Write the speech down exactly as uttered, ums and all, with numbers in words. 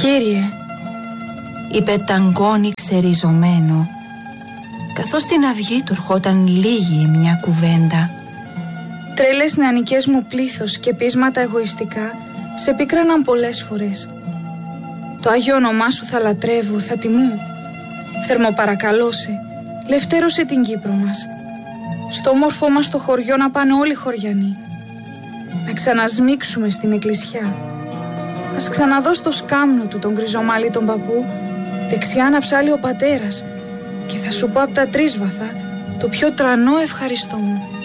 «Κύριε», είπε ταγκόνι ξεριζωμένο, καθώς στην αυγή του ερχόταν λίγη μια κουβέντα. «Τρέλες νεανικές μου πλήθος και πείσματα εγωιστικά σε πίκραναν πολλές φορές. Το Άγιο όνομά σου θα λατρεύω, θα τιμώ. Θερμοπαρακαλώσε, λευτέρωσε την Κύπρο μας. Στο όμορφό μας το χωριό να πάνε όλοι οι χωριανοί. Να ξανασμίξουμε στην εκκλησιά. Ας ξαναδώ στο σκάμνο του τον γκριζομάλι τον παππού, δεξιά να ψάλει ο πατέρας, και θα σου πω απ' τα τρίσβαθα το πιο τρανό ευχαριστώ μου.